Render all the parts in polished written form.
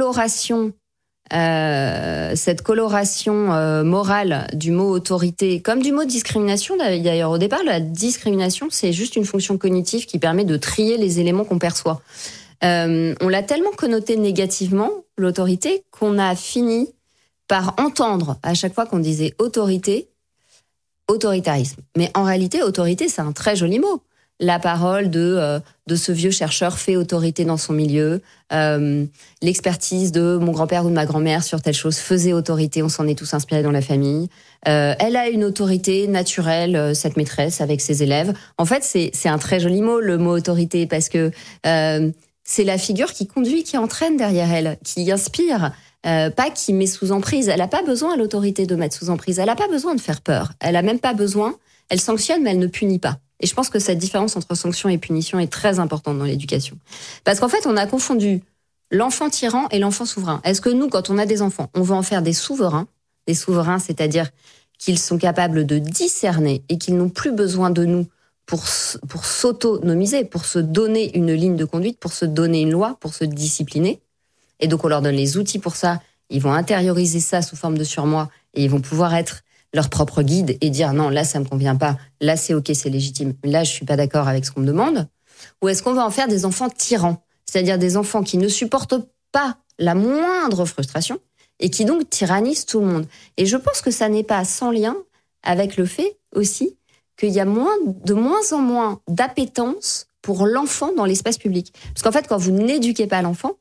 coloration morale du mot autorité, comme du mot discrimination. D'ailleurs, au départ, la discrimination, c'est juste une fonction cognitive qui permet de trier les éléments qu'on perçoit. On l'a tellement connoté négativement, l'autorité, qu'on a fini par entendre à chaque fois qu'on disait autorité, autoritarisme. Mais en réalité, autorité, c'est un très joli mot. La parole de ce vieux chercheur fait autorité dans son milieu, l'expertise de mon grand-père ou de ma grand-mère sur telle chose faisait autorité, on s'en est tous inspirés dans la famille. Elle a une autorité naturelle, cette maîtresse, avec ses élèves. En fait, c'est un très joli mot, le mot autorité, parce que c'est la figure qui conduit, qui entraîne derrière elle, qui inspire, pas qui met sous emprise. Elle n'a pas besoin, l'autorité, de mettre sous emprise. Elle n'a pas besoin de faire peur. Elle n'a même pas besoin. Elle sanctionne, mais elle ne punit pas. Et je pense que cette différence entre sanction et punition est très importante dans l'éducation. Parce qu'en fait, on a confondu l'enfant tyran et l'enfant souverain. Est-ce que nous, quand on a des enfants, on veut en faire des souverains, c'est-à-dire qu'ils sont capables de discerner et qu'ils n'ont plus besoin de nous pour s'autonomiser, pour se donner une ligne de conduite, pour se donner une loi, pour se discipliner. Et donc, on leur donne les outils pour ça. Ils vont intérioriser ça sous forme de surmoi et ils vont pouvoir être leur propre guide et dire non, là, ça me convient pas. Là, c'est OK, c'est légitime. Là, je suis pas d'accord avec ce qu'on me demande. Ou est-ce qu'on va en faire des enfants tyrans? C'est-à-dire des enfants qui ne supportent pas la moindre frustration et qui donc tyrannisent tout le monde. Et je pense que ça n'est pas sans lien avec le fait aussi qu'il y a de moins en moins d'appétence pour l'enfant dans l'espace public. Parce qu'en fait, quand vous n'éduquez pas l'enfant,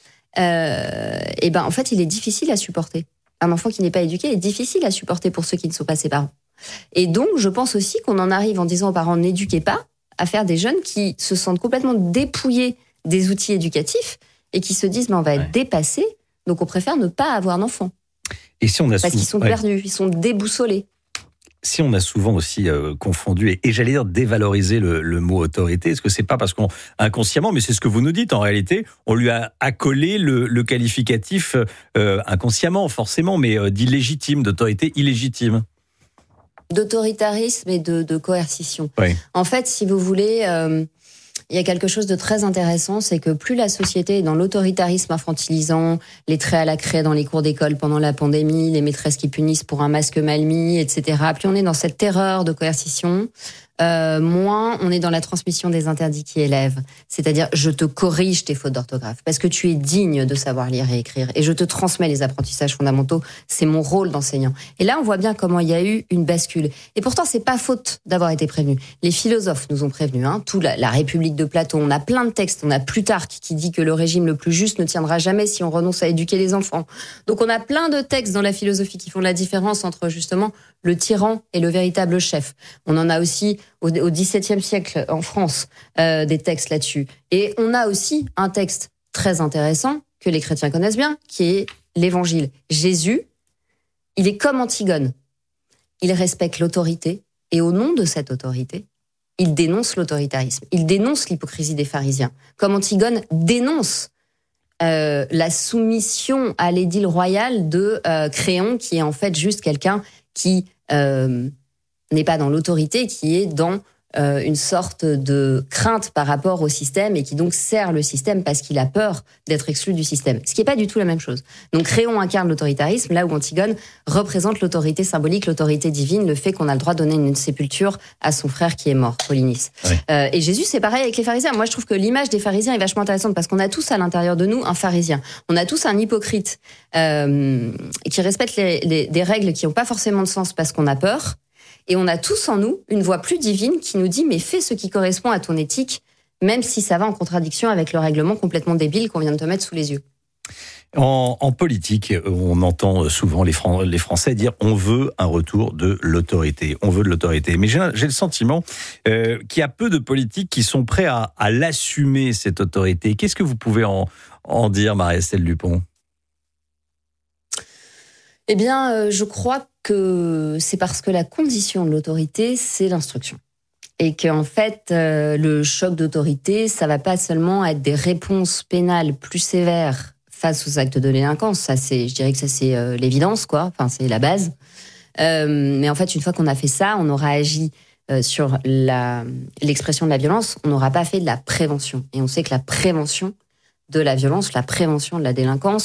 en fait, il est difficile à supporter. Un enfant qui n'est pas éduqué est difficile à supporter pour ceux qui ne sont pas ses parents. Et donc, je pense aussi qu'on en arrive en disant aux parents n'éduquez pas, à faire des jeunes qui se sentent complètement dépouillés des outils éducatifs et qui se disent mais on va être dépassés, donc on préfère ne pas avoir d'enfant. Et si on a parce qu'ils sont perdus, ils sont déboussolés. Si on a souvent aussi confondu et j'allais dire dévalorisé le mot autorité, est-ce que c'est pas parce qu'on inconsciemment, mais c'est ce que vous nous dites en réalité, on lui a accolé le qualificatif inconsciemment forcément, mais d'illégitime, d'autorité illégitime, d'autoritarisme et de coercition. Oui. En fait, si vous voulez, il y a quelque chose de très intéressant, c'est que plus la société est dans l'autoritarisme infantilisant, les traits à la craie dans les cours d'école pendant la pandémie, les maîtresses qui punissent pour un masque mal mis, etc. Plus on est dans cette terreur de coercition, moins on est dans la transmission des interdits qui élèvent. C'est-à-dire, je te corrige tes fautes d'orthographe parce que tu es digne de savoir lire et écrire et je te transmets les apprentissages fondamentaux. C'est mon rôle d'enseignant. Et là, on voit bien comment il y a eu une bascule. Et pourtant, c'est pas faute d'avoir été prévenu. Les philosophes nous ont prévenus. Tout la République de Platon, on a plein de textes. On a Plutarque qui dit que le régime le plus juste ne tiendra jamais si on renonce à éduquer les enfants. Donc, on a plein de textes dans la philosophie qui font la différence entre justement le tyran et le véritable chef. On en a aussi au XVIIe siècle en France des textes là-dessus. Et on a aussi un texte très intéressant que les chrétiens connaissent bien, qui est l'Évangile. Jésus, il est comme Antigone. Il respecte l'autorité et au nom de cette autorité, il dénonce l'autoritarisme. Il dénonce l'hypocrisie des pharisiens. Comme Antigone dénonce la soumission à l'édile royal de Créon, qui est en fait juste quelqu'un qui n'est pas dans l'autorité, qui est dans une sorte de crainte par rapport au système et qui donc sert le système parce qu'il a peur d'être exclu du système. Ce qui n'est pas du tout la même chose. Donc Créon incarne l'autoritarisme, là où Antigone représente l'autorité symbolique, l'autorité divine, le fait qu'on a le droit de donner une sépulture à son frère qui est mort, Polynice. Ouais. Et Jésus, c'est pareil avec les pharisiens. Moi, je trouve que l'image des pharisiens est vachement intéressante parce qu'on a tous à l'intérieur de nous un pharisien. On a tous un hypocrite qui respecte des règles qui n'ont pas forcément de sens parce qu'on a peur. Et on a tous en nous une voix plus divine qui nous dit « mais fais ce qui correspond à ton éthique, même si ça va en contradiction avec le règlement complètement débile qu'on vient de te mettre sous les yeux ». En politique, on entend souvent les Français dire « on veut un retour de l'autorité ». On veut de l'autorité. Mais j'ai le sentiment qu'il y a peu de politiques qui sont prêts à l'assumer, cette autorité. Qu'est-ce que vous pouvez en dire, Marie-Estelle Dupont ? Eh bien, je crois que c'est parce que la condition de l'autorité, c'est l'instruction. Et qu'en fait, le choc d'autorité, ça va pas seulement être des réponses pénales plus sévères face aux actes de délinquance. Ça, je dirais que ça, c'est l'évidence, quoi. Enfin, c'est la base. Mais en fait, une fois qu'on a fait ça, on aura agi sur l'expression de la violence. On n'aura pas fait de la prévention. Et on sait que la prévention de la violence, la prévention de la délinquance,